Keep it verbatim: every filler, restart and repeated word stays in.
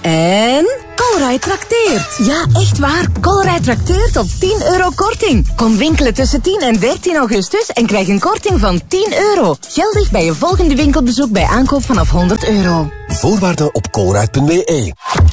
En Colruyt trakteert. Ja, echt waar. Colruyt trakteert op tien euro korting. Kom winkelen tussen tien en dertien augustus en krijg een korting van tien euro. Geldig bij je volgende winkelbezoek bij aankoop vanaf honderd euro. Voorwaarden op colruyt punt be.